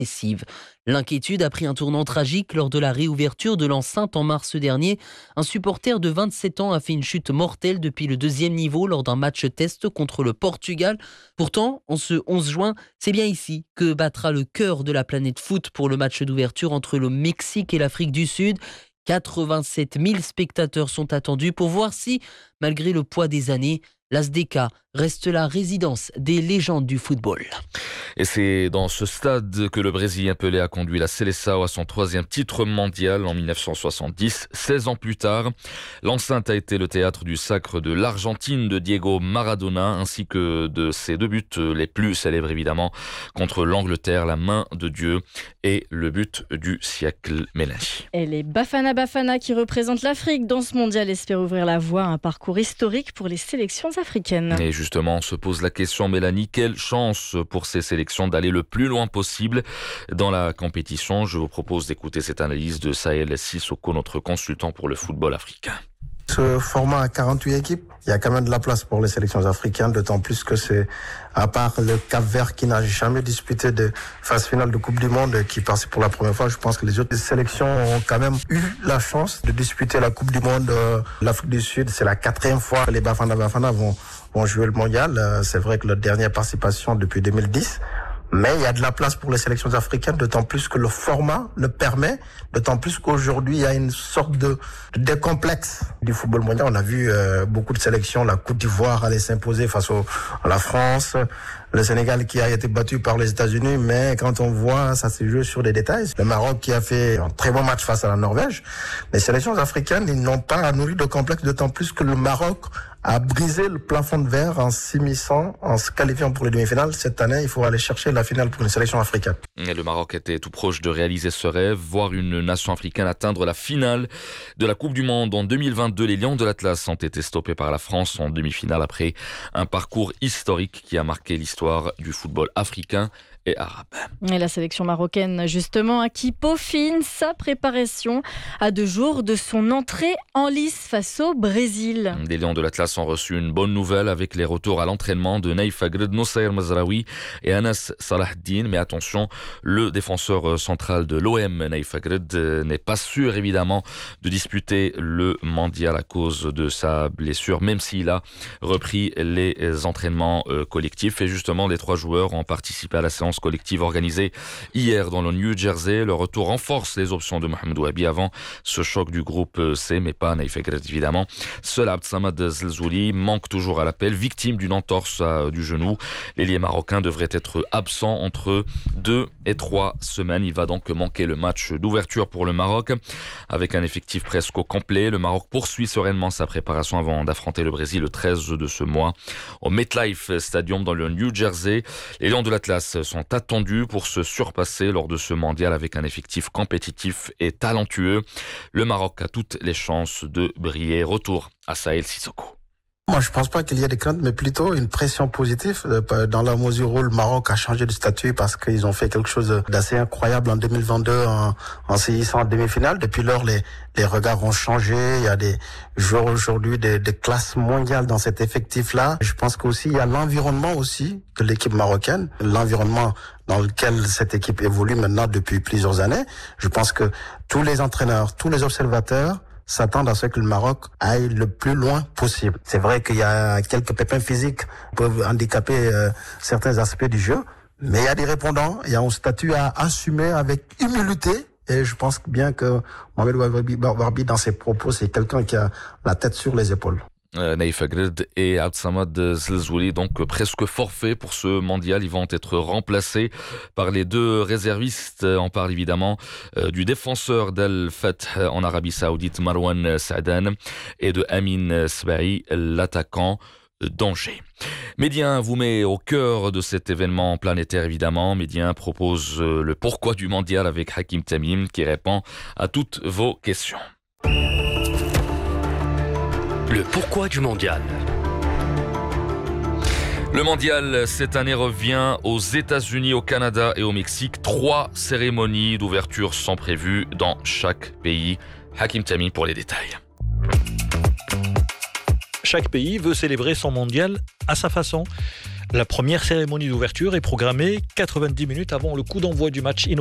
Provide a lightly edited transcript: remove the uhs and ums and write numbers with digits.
agressive. L'inquiétude a pris un tournant tragique lors de la réouverture de l'enceinte en mars dernier. Un supporter de 27 ans a fait une chute mortelle depuis le 2e niveau lors d'un match test contre le Portugal. Pourtant, en ce 11 juin, c'est bien ici que battra le cœur de la planète foot pour le match d'ouverture entre le Mexique et l'Afrique du Sud. 87 000 spectateurs sont attendus pour voir si, malgré le poids des années, l'Azteca reste la résidence des légendes du football. Et c'est dans ce stade que le Brésilien Pelé a conduit la Seleção à son 3e titre mondial en 1970, 16 ans plus tard. L'enceinte a été le théâtre du sacre de l'Argentine de Diego Maradona, ainsi que de ses 2 buts les plus célèbres évidemment, contre l'Angleterre, la main de Dieu, et le but du siècle, Mélanie. Et les Bafana Bafana qui représentent l'Afrique dans ce mondial espèrent ouvrir la voie à un parcours historique pour les sélections africaines. Et justement, on se pose la question, Mélanie, quelle chance pour ces sélections d'aller le plus loin possible dans la compétition? Je vous propose d'écouter cette analyse de Sahel Sissoko, notre consultant pour le football africain. Ce format à 48 équipes, il y a quand même de la place pour les sélections africaines, d'autant plus que c'est, à part le Cap-Vert qui n'a jamais disputé de phase finale de Coupe du Monde, qui passe pour la première fois, je pense que les autres sélections ont quand même eu la chance de disputer la Coupe du Monde. L'Afrique du Sud, c'est la 4e fois que les Bafana Bafana vont jouer le mondial. C'est vrai que leur dernière participation depuis 2010. Mais il y a de la place pour les sélections africaines, d'autant plus que le format le permet, d'autant plus qu'aujourd'hui, il y a une sorte de décomplexe du football mondial. On a vu beaucoup de sélections, la Côte d'Ivoire aller s'imposer face à la France, le Sénégal qui a été battu par les États-Unis, mais quand on voit, ça se joue sur des détails. Le Maroc qui a fait un très bon match face à la Norvège. Les sélections africaines, ils n'ont pas à nourrir de complexe, d'autant plus que le Maroc a brisé le plafond de verre en s'immisçant, en se qualifiant pour les demi-finales. Cette année, il faut aller chercher la finale pour une sélection africaine. Et le Maroc était tout proche de réaliser ce rêve, voir une nation africaine atteindre la finale de la Coupe du Monde en 2022. Les Lions de l'Atlas ont été stoppés par la France en demi-finale après un parcours historique qui a marqué l'histoire du football africain et arabe. Et la sélection marocaine, justement, qui peaufine sa préparation à 2 jours de son entrée en lice face au Brésil. Les Lions de l'Atlas ont reçu une bonne nouvelle avec les retours à l'entraînement de Naïf Agred, Noussair Mazraoui et Anas Salahdine. Mais attention, le défenseur central de l'OM, Naïf Agred, n'est pas sûr évidemment de disputer le mondial à cause de sa blessure, même s'il a repris les entraînements collectifs. Et justement, les 3 joueurs ont participé à la séance collective organisée hier dans le New Jersey. Le retour renforce les options de Mohamed Ouabi avant ce choc du groupe C, mais pas Naïf Agred évidemment. Seul Abdsamad Zelzouli manque toujours à l'appel, victime d'une entorse du genou. L'ailier marocain devrait être absent entre 2 et 3 semaines. Il va donc manquer le match d'ouverture pour le Maroc. Avec un effectif presque au complet, le Maroc poursuit sereinement sa préparation avant d'affronter le Brésil le 13 de ce mois au MetLife Stadium dans le New Jersey. Les Lions de l'Atlas sont attendus pour se surpasser lors de ce mondial avec un effectif compétitif et talentueux. Le Maroc a toutes les chances de briller. Retour à Sahel Sissoko. Moi, je pense pas qu'il y ait des craintes, mais plutôt une pression positive dans la mesure où le Maroc a changé de statut parce qu'ils ont fait quelque chose d'assez incroyable en 2022 en se hissant en demi-finale. Depuis lors, les regards ont changé. Il y a des joueurs aujourd'hui de classe mondiale dans cet effectif-là. Je pense qu'aussi, il y a l'environnement aussi de l'équipe marocaine, l'environnement dans lequel cette équipe évolue maintenant depuis plusieurs années. Je pense que tous les entraîneurs, tous les observateurs s'attendent à ce que le Maroc aille le plus loin possible. C'est vrai qu'il y a quelques pépins physiques qui peuvent handicaper certains aspects du jeu, mais il y a des répondants, il y a un statut à assumer avec humilité. Et je pense bien que Mohamed Ouabi, dans ses propos, c'est quelqu'un qui a la tête sur les épaules. Naïf Agred et Abdsamad Zelzouli, donc presque forfaits pour ce mondial. Ils vont être remplacés par les 2 réservistes. On parle évidemment du défenseur d'Al Fath en Arabie Saoudite, Marwan Saadan, et de Amin Sbahi, l'attaquant d'Angers. Médien vous met au cœur de cet événement planétaire évidemment. Médien propose le pourquoi du mondial avec Hakim Tamim qui répond à toutes vos questions. Le pourquoi du mondial. Le mondial, cette année, revient aux États-Unis, au Canada et au Mexique. 3 cérémonies d'ouverture sont prévues dans chaque pays. Hakim Tamim pour les détails. Chaque pays veut célébrer son mondial à sa façon. La première cérémonie d'ouverture est programmée 90 minutes avant le coup d'envoi du match